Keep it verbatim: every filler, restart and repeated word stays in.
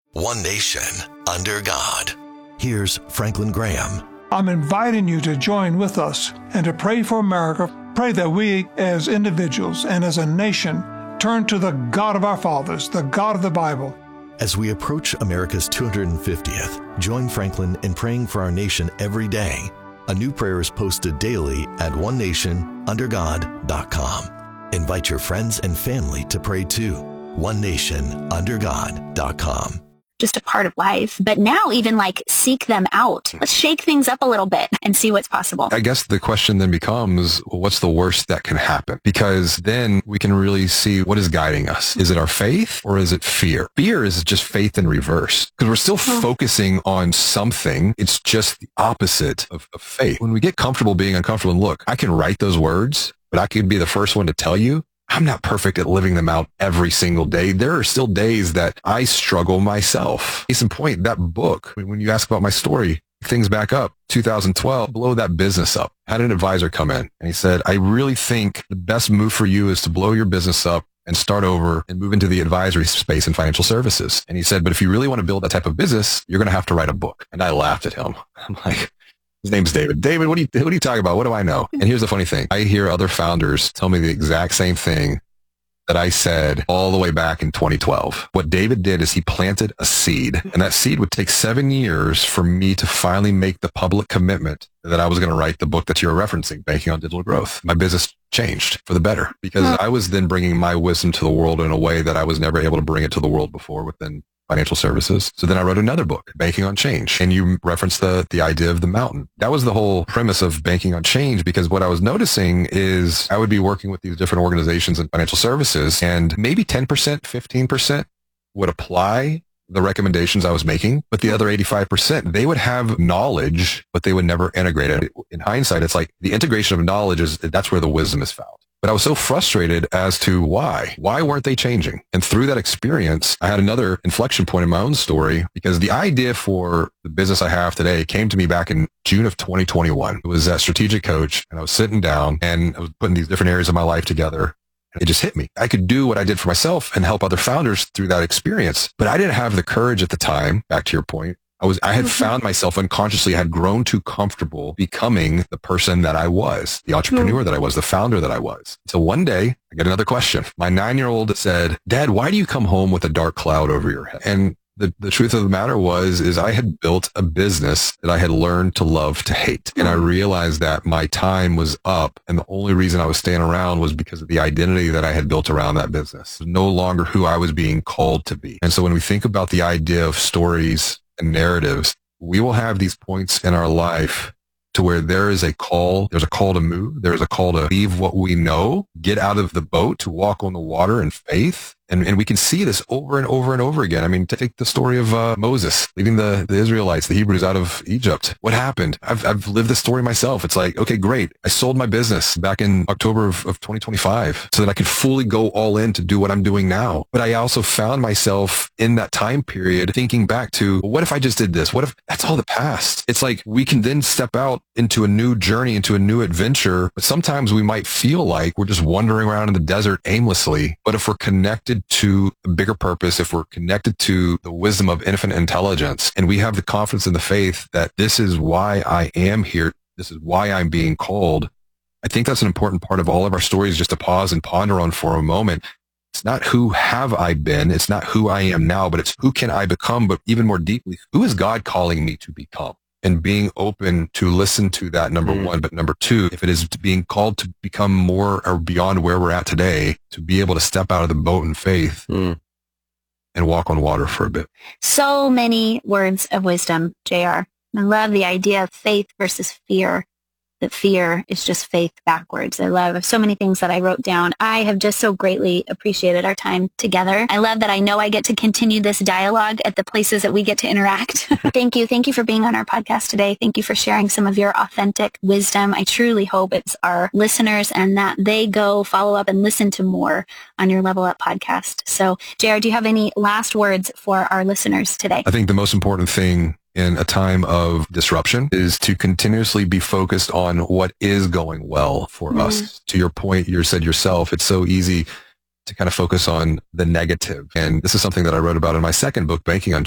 One nation under God. Here's Franklin Graham. I'm inviting you to join with us and to pray for America. Pray that we as individuals and as a nation turn to the God of our fathers, the God of the Bible. As we approach America's two hundred fiftieth, join Franklin in praying for our nation every day. A new prayer is posted daily at one nation under god dot com. Invite your friends and family to pray too. one nation under god dot com. Just a part of life. But now even like seek them out. Let's shake things up a little bit and see what's possible. I guess the question then becomes, well, what's the worst that can happen? Because then we can really see what is guiding us. Is it our faith or is it fear? Fear is just faith in reverse because we're still oh. focusing on something. It's just the opposite of, of faith. When we get comfortable being uncomfortable, and look, I can write those words, but I could be the first one to tell you, I'm not perfect at living them out every single day. There are still days that I struggle myself. Case in point, that book, when you ask about my story, things back up, two thousand twelve, blow that business up. I had an advisor come in and he said, I really think the best move for you is to blow your business up and start over and move into the advisory space in financial services. And he said, but if you really want to build that type of business, you're going to have to write a book. And I laughed at him. I'm like, his name's David. David, what do you, what are you talking about? What do I know? And here's the funny thing. I hear other founders tell me the exact same thing that I said all the way back in twenty twelve. What David did is he planted a seed, and that seed would take seven years for me to finally make the public commitment that I was going to write the book that you're referencing, Banking on Digital Growth. My business changed for the better because I was then bringing my wisdom to the world in a way that I was never able to bring it to the world before within financial services. So then I wrote another book, Banking on Change. And you referenced the, the idea of the mountain. That was the whole premise of Banking on Change, because what I was noticing is I would be working with these different organizations in financial services, and maybe ten percent, fifteen percent would apply the recommendations I was making, but the other eighty-five percent, they would have knowledge, but they would never integrate it. In hindsight, it's like the integration of knowledge is, that's where the wisdom is found. But I was so frustrated as to why. Why weren't they changing? And through that experience, I had another inflection point in my own story, because the idea for the business I have today came to me back in June of twenty twenty-one. It was a strategic coach, and I was sitting down and I was putting these different areas of my life together. And it just hit me. I could do what I did for myself and help other founders through that experience. But I didn't have the courage at the time, back to your point. I was, I had found myself unconsciously, had grown too comfortable becoming the person that I was, the entrepreneur that I was, the founder that I was. So one day I get another question. My nine-year-old said, Dad, why do you come home with a dark cloud over your head? And the, the truth of the matter was, is I had built a business that I had learned to love to hate. And I realized that my time was up. And the only reason I was staying around was because of the identity that I had built around that business. It was no longer who I was being called to be. And so when we think about the idea of stories and narratives, we will have these points in our life to where there is a call, there's a call to move, there's a call to leave what we know, get out of the boat, to walk on the water in faith. And, and we can see this over and over and over again. I mean, take the story of uh, Moses leading the, the Israelites, the Hebrews out of Egypt. What happened? I've, I've lived this story myself. It's like, okay, great. I sold my business back in October of, of twenty twenty-five so that I could fully go all in to do what I'm doing now. But I also found myself in that time period thinking back to, well, what if I just did this? What if that's all the past? It's like we can then step out into a new journey, into a new adventure. But sometimes we might feel like we're just wandering around in the desert aimlessly. But if we're connected to a bigger purpose, if we're connected to the wisdom of infinite intelligence, and we have the confidence in the faith that this is why I am here, this is why I'm being called, I think that's an important part of all of our stories, just to pause and ponder on for a moment. It's not who have I been, it's not who I am now, but it's who can I become, but even more deeply, who is God calling me to become? And being open to listen to that, number mm. one. But number two, if it is being called to become more or beyond where we're at today, to be able to step out of the boat in faith mm. and walk on water for a bit. So many words of wisdom, J R. I love the idea of faith versus fear. That fear is just faith backwards. I love so many things that I wrote down. I have just so greatly appreciated our time together. I love that I know I get to continue this dialogue at the places that we get to interact. Thank you. Thank you for being on our podcast today. Thank you for sharing some of your authentic wisdom. I truly hope it's our listeners and that they go follow up and listen to more on your Level Up podcast. So, J R, do you have any last words for our listeners today? I think the most important thing in a time of disruption is to continuously be focused on what is going well for mm. us. To your point, you said yourself, it's so easy to kind of focus on the negative. And this is something that I wrote about in my second book, Banking on